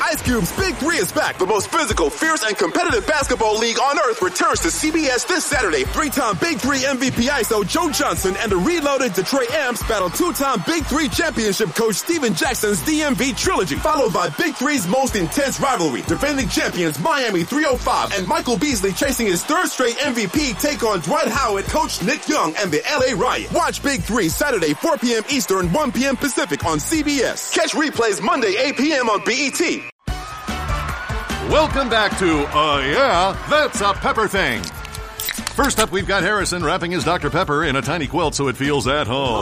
Ice Cube's Big Three is back. The most physical, fierce, and competitive basketball league on earth returns to CBS this Saturday. Three-time Big Three MVP ISO Joe Johnson and the reloaded Detroit Amps battle two-time Big Three championship coach Steven Jackson's DMV trilogy, followed by Big Three's most intense rivalry. Defending champions Miami 305 and Michael Beasley chasing his third straight MVP take on Dwight Howard, coach Nick Young, and the LA Riot. Watch Big Three Saturday 4 p.m. Eastern, 1 p.m. Pacific on CBS. Catch replays Monday 8 p.m. on BET. Welcome back to Yeah, That's a Pepper Thing. First up, we've got Harrison wrapping his Dr. Pepper in a tiny quilt so it feels at home.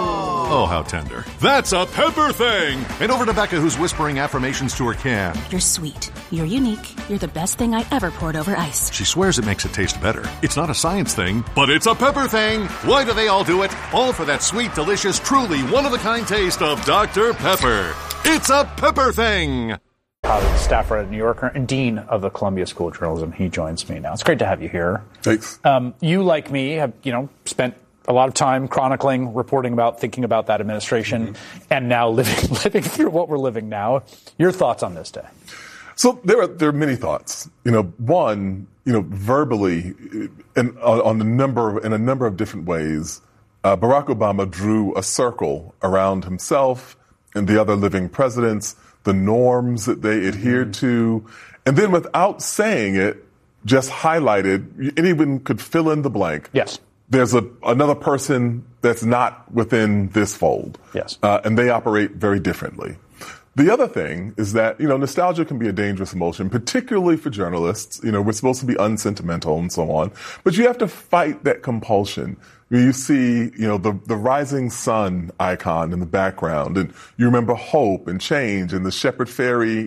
Oh, how tender. That's a Pepper Thing. And over to Becca, who's whispering affirmations to her can. You're sweet. You're unique. You're the best thing I ever poured over ice. She swears it makes it taste better. It's not a science thing, but it's a Pepper Thing. Why do they all do it? All for that sweet, delicious, truly one-of-a-kind taste of Dr. Pepper. It's a Pepper Thing. Staffer at New Yorker and Dean of the Columbia School of Journalism. He joins me now. It's great to have you here. Thanks. You, like me, have spent a lot of time chronicling, reporting about, thinking about that administration, and now living through what we're living now. Your thoughts on this day? So there are many thoughts. One, verbally, in a number of different ways, Barack Obama drew a circle around himself and the other living presidents, the norms that they adhered to, and then without saying it, just highlighted, anyone could fill in the blank. Yes. There's another person that's not within this fold. Yes. And they operate very differently. The other thing is that, nostalgia can be a dangerous emotion, particularly for journalists. We're supposed to be unsentimental and so on, but you have to fight that compulsion. You see, the rising sun icon in the background, and you remember hope and change and the Shepard Fairey,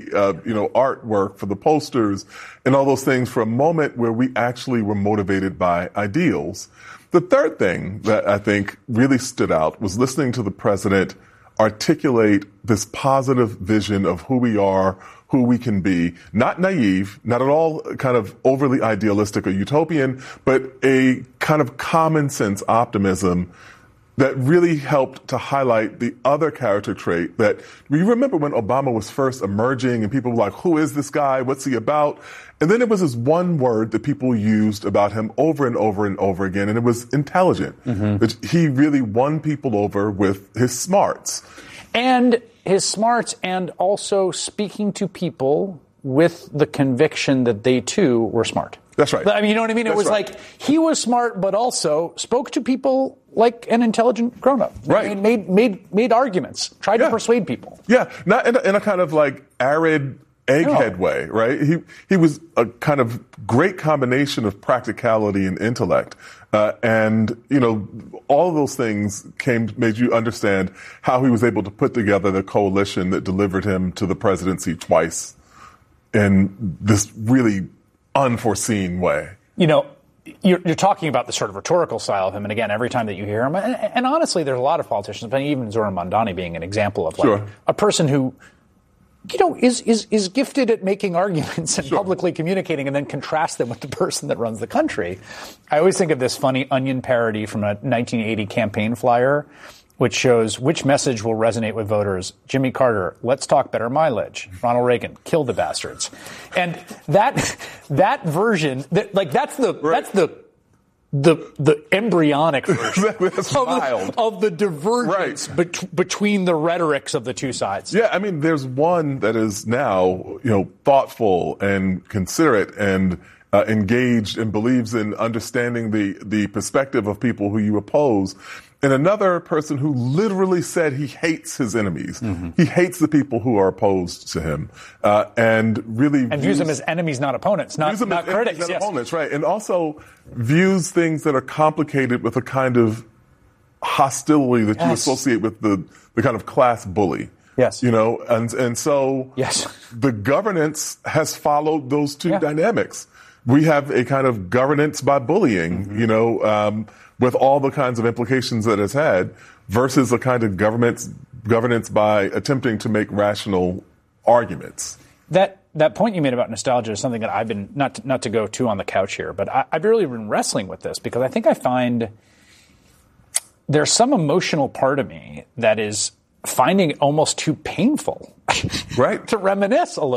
artwork for the posters and all those things for a moment where we actually were motivated by ideals. The third thing that I think really stood out was listening to the president articulate this positive vision of who we are, who we can be, not naive, not at all kind of overly idealistic or utopian, but a kind of common sense optimism that really helped to highlight the other character trait that you remember when Obama was first emerging and people were like, who is this guy? What's he about? And then it was this one word that people used about him over and over and over again, and it was intelligent. Mm-hmm. He really won people over with his smarts. And his smarts, and also speaking to people with the conviction that they too were smart. That's right. I mean, you know what I mean? It was right. Like he was smart, but also spoke to people like an intelligent grown-up. Right. Made arguments, tried to persuade people. Yeah, not in a kind of like arid egghead way, right? He was a kind of great combination of practicality and intellect. And all of those things made you understand how he was able to put together the coalition that delivered him to the presidency twice in this really unforeseen way. You're talking about the sort of rhtorical style of him, and again, every time that you hear him, and honestly, there's a lot of politicians, but even Zoran Mandani being an example of a person who, is gifted at making arguments and publicly communicating, and then contrast them with the person that runs the country. I always think of this funny Onion parody from a 1980 campaign flyer, which shows which message will resonate with voters. Jimmy Carter, let's talk better mileage. Ronald Reagan, kill the bastards. And that version, that's the embryonic version of the divergence between the rhetorics of the two sides. Yeah, I mean, there's one that is now, thoughtful and considerate and engaged and believes in understanding the perspective of people who you oppose. And another person who literally said he hates his enemies. Mm-hmm. He hates the people who are opposed to him, and views them as enemies, not opponents, not critics. Not opponents, right? And also views things that are complicated with a kind of hostility that you associate with the kind of class bully. Yes. And so the governance has followed those two dynamics. We have a kind of governance by bullying, with all the kinds of implications that it's had, versus a kind of governance by attempting to make rational arguments. That point you made about nostalgia is something that I've been, not to go too on the couch here, but I've really been wrestling with this because I think I find there's some emotional part of me that is finding it almost too painful to reminisce a little.